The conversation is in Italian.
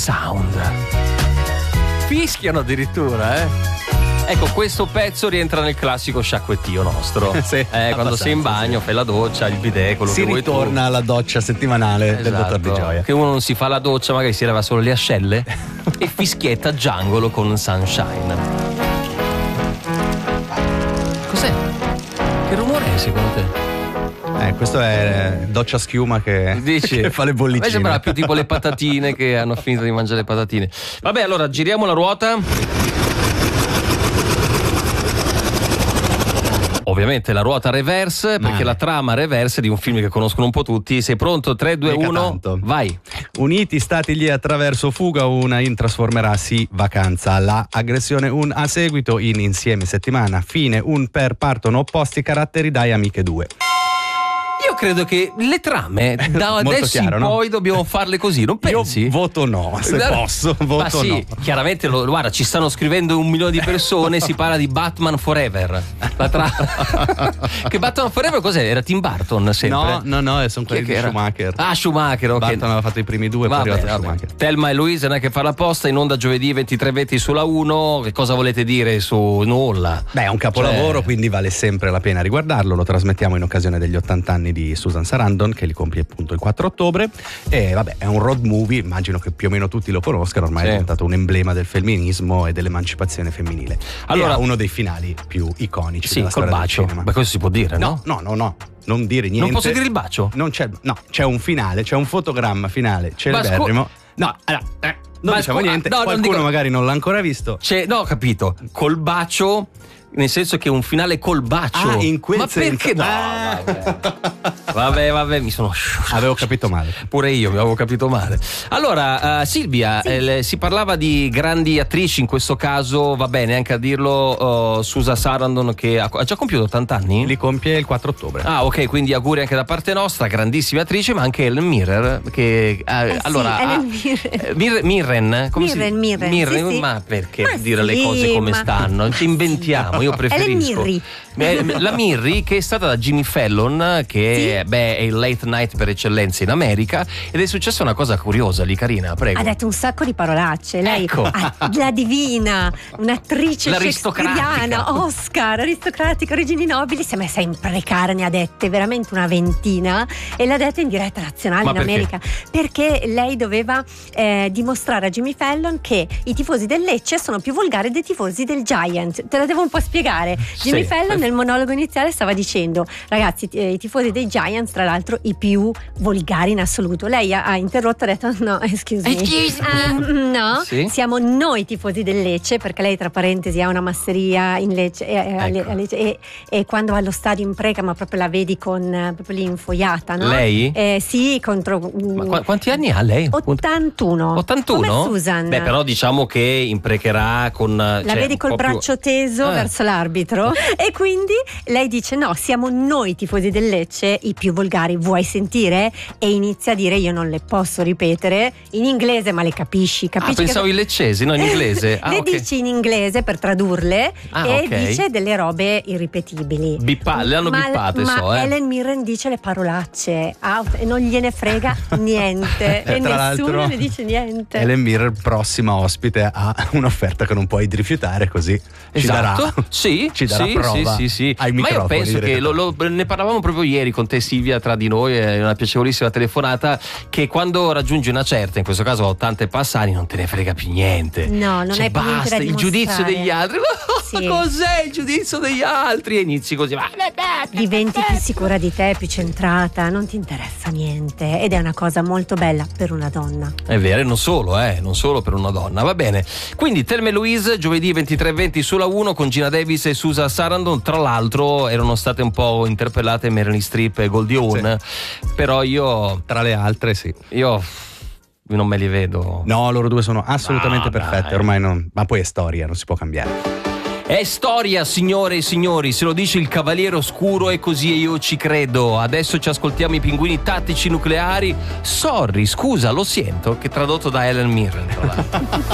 Sound. Fischiano addirittura, Ecco, questo pezzo rientra nel classico sciacquettio nostro. Sì, quando sei in bagno, fai la doccia, il bidet, quello si che vuoi tu. ritorna alla doccia settimanale del dottor Di Gioia. Che uno non si fa la doccia, magari si leva solo le ascelle e fischietta Giangolo con Sunshine. Cos'è? Che rumore è secondo te? Questo è doccia schiuma che fa le bollicine. A me sembra più tipo le patatine che hanno finito di mangiare le patatine. Vabbè, allora giriamo la ruota. Ovviamente la ruota reverse, perché la trama reverse è di un film che conoscono un po' tutti. Sei pronto? 3, 2, 1, vai. Uniti stati lì attraverso fuga, una in trasformerasi vacanza. La aggressione un a seguito, in insieme settimana. Fine un per partono opposti caratteri dai amiche due. Io credo che le trame da adesso chiaro, in poi dobbiamo farle così, non pensi? Io voto no, se posso, voto ma sì, no. Chiaramente, guarda, ci stanno scrivendo 1 milione di persone, si parla di Batman Forever. Che Batman Forever cos'è? Era Tim Burton sempre? No, sono quelli di Schumacher. Ah, Schumacher, ok. Batman aveva fatto i primi 2, poi è arrivato Schumacher. Thelma e Louise, non è che fa la posta, in onda giovedì 23:20 sulla 1. Che cosa volete dire su nulla? Beh, è un capolavoro, quindi vale sempre la pena riguardarlo. Lo trasmettiamo in occasione degli 80 anni di Susan Sarandon, che li compie appunto il 4 ottobre. E vabbè, è un road movie, immagino che più o meno tutti lo conoscano, ormai è diventato un emblema del femminismo e dell'emancipazione femminile. Allora, uno dei finali più iconici della storia del cinema. Ma questo si può dire, no? No, non dire niente. Non posso dire il bacio? C'è un finale, c'è un fotogramma finale celeberrimo. Non diciamo niente, qualcuno magari non l'ha ancora visto. No, ho capito. Col bacio, nel senso che un finale col bacio. In quel senso. Perché no? Vabbè, mi sono. Avevo capito male. Pure io mi avevo capito male. Allora, Silvia, si parlava di grandi attrici, in questo caso, va bene anche a dirlo, Susan Sarandon, che ha già compiuto 80 anni? Li compie il 4 ottobre. Ah, ok, quindi auguri anche da parte nostra, grandissima attrice, ma anche Helen Mirren, che Mirren, sì. Ma perché dire le cose come stanno? Ci inventiamo, io preferisco. La Mirri, che è stata da Jimmy Fallon, che è il late night per eccellenza in America, ed è successa una cosa curiosa lì, Carina, prego. Ha detto un sacco di parolacce, lei la divina, un'attrice shakespeariana, Oscar, aristocratica, origini nobili, si è messa a imprecare, ne ha dette veramente una ventina, e l'ha detta in diretta nazionale in America, perché lei doveva dimostrare a Jimmy Fallon che i tifosi del Lecce sono più volgari dei tifosi del Giant. Te la devo un po' spiegare. Jimmy Fallon nel monologo iniziale stava dicendo: ragazzi, i tifosi dei Giants, tra l'altro i più volgari in assoluto. Lei ha interrotto e ha detto: no, excuse me. No, siamo noi tifosi del Lecce, perché lei, tra parentesi, ha una masseria in Lecce, e quando va allo stadio impreca, ma proprio la vedi con proprio lì infoiata, no? Lei? Sì, contro. Ma quanti anni ha lei? 81. 81? Come Susan. Beh, però diciamo che imprecherà con. La vedi col braccio teso verso l'arbitro, e quindi lei dice: no, siamo noi tifosi del Lecce i più volgari, vuoi sentire? E inizia a dire: io non le posso ripetere in inglese, ma le capisci? Pensavo in leccese, no, in inglese. Le dici in inglese per tradurle, dice delle robe irripetibili. Le hanno bippate, ma Helen Mirren dice le parolacce e non gliene frega niente e nessuno ne dice niente. Helen Mirren, prossima ospite, ha un'offerta che non puoi rifiutare, così ci darà prova ai microfoni. Ma io penso che ne parlavamo proprio ieri con te, Silvia, tra di noi, è una piacevolissima telefonata, che quando raggiungi una certa, in questo caso 80 e passani, non te ne frega più niente. No, non è più niente da dimostrare. Il giudizio degli altri. Cos'è il giudizio degli altri? E inizi così. Diventi più sicura di te, più centrata, non ti interessa niente, ed è una cosa molto bella per una donna. È vero, non solo per una donna, va bene. Quindi Thelma e Louise, giovedì 23:20 sulla 1, con Gina Davis e Susan Sarandon. Tra l'altro erano state un po' interpellate Meryl Streep e Goldie Hawn, però io, tra le altre, io non me li vedo. No, loro due sono assolutamente perfette, ormai ma poi è storia, non si può cambiare. È storia, signore e signori, se lo dice il Cavaliere Oscuro è così, e io ci credo. Adesso ci ascoltiamo i Pinguini Tattici Nucleari. Sorry, scusa, lo sento, che tradotto da Helen Mirren.